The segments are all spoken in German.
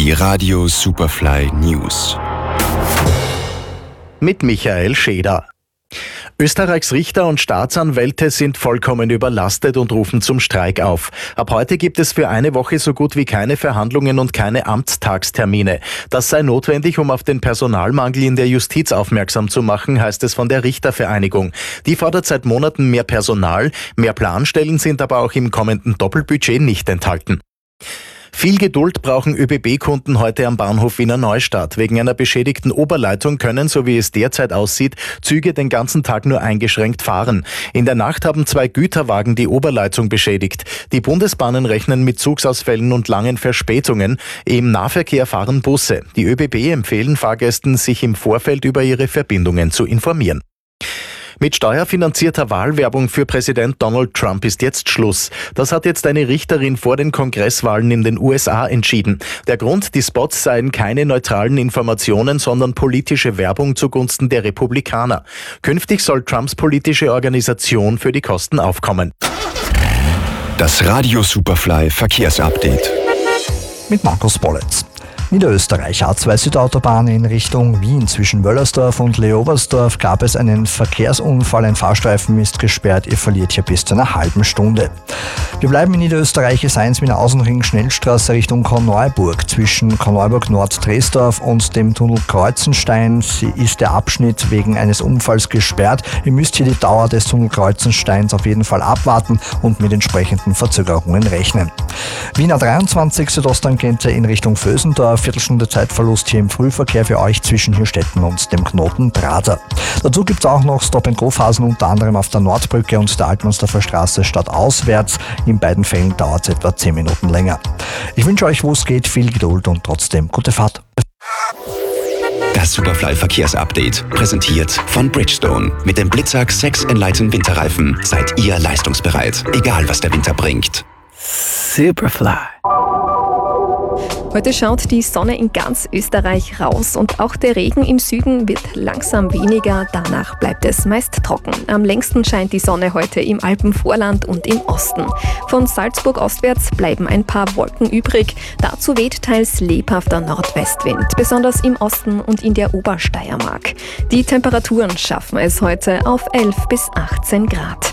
Die Radio Superfly News. Mit Michael Scheder. Österreichs Richter und Staatsanwälte sind vollkommen überlastet und rufen zum Streik auf. Ab heute gibt es für eine Woche so gut wie keine Verhandlungen und keine Amtstagstermine. Das sei notwendig, um auf den Personalmangel in der Justiz aufmerksam zu machen, heißt es von der Richtervereinigung. Die fordert seit Monaten mehr Personal, mehr Planstellen sind aber auch im kommenden Doppelbudget nicht enthalten. Viel Geduld brauchen ÖBB-Kunden heute am Bahnhof Wiener Neustadt. Wegen einer beschädigten Oberleitung können, so wie es derzeit aussieht, Züge den ganzen Tag nur eingeschränkt fahren. In der Nacht haben 2 Güterwagen die Oberleitung beschädigt. Die Bundesbahnen rechnen mit Zugsausfällen und langen Verspätungen. Im Nahverkehr fahren Busse. Die ÖBB empfehlen Fahrgästen, sich im Vorfeld über ihre Verbindungen zu informieren. Mit steuerfinanzierter Wahlwerbung für Präsident Donald Trump ist jetzt Schluss. Das hat jetzt eine Richterin vor den Kongresswahlen in den USA entschieden. Der Grund, die Spots seien keine neutralen Informationen, sondern politische Werbung zugunsten der Republikaner. Künftig soll Trumps politische Organisation für die Kosten aufkommen. Das Radio Superfly Verkehrsupdate. Mit Markus Bollitz. Niederösterreich A2 Südautobahn in Richtung Wien zwischen Wöllersdorf und Leobersdorf gab es einen Verkehrsunfall. Ein Fahrstreifen ist gesperrt. Ihr verliert hier bis zu einer halben Stunde. Wir bleiben in Niederösterreich. S1 Wiener Außenring Schnellstraße Richtung Korneuburg. Zwischen Korneuburg Nord-Dresdorf und dem Tunnel Kreuzenstein ist der Abschnitt wegen eines Unfalls gesperrt. Ihr müsst hier die Dauer des Tunnel Kreuzensteins auf jeden Fall abwarten und mit entsprechenden Verzögerungen rechnen. Wiener 23 Südosttangente in Richtung Vösendorf. Viertelstunde Zeitverlust hier im Frühverkehr für euch zwischen Hirstetten und dem Knoten Prater. Dazu gibt es auch noch Stop-and-Go-Phasen unter anderem auf der Nordbrücke und der Altmannsdorfer Straße stadtauswärts. In beiden Fällen dauert es etwa 10 Minuten länger. Ich wünsche euch, wo es geht, viel Geduld und trotzdem gute Fahrt. Das Superfly Verkehrsupdate, präsentiert von Bridgestone. Mit dem Blitzak 6 Enlighten Winterreifen seid ihr leistungsbereit, egal was der Winter bringt. Superfly. Heute schaut die Sonne in ganz Österreich raus und auch der Regen im Süden wird langsam weniger, danach bleibt es meist trocken. Am längsten scheint die Sonne heute im Alpenvorland und im Osten. Von Salzburg ostwärts bleiben ein paar Wolken übrig, dazu weht teils lebhafter Nordwestwind, besonders im Osten und in der Obersteiermark. Die Temperaturen schaffen es heute auf 11 bis 18 Grad.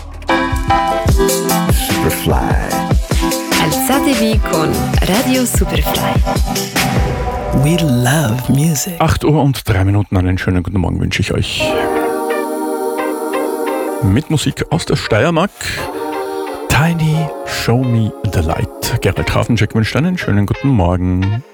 Superfly. Alzatevi con Radio Superfly. We love music. 8 Uhr und 3 Minuten, einen schönen guten Morgen wünsche ich euch. Mit Musik aus der Steiermark. Tiny, Show Me the Light. Gerald Hafencheck wünscht einen schönen guten Morgen.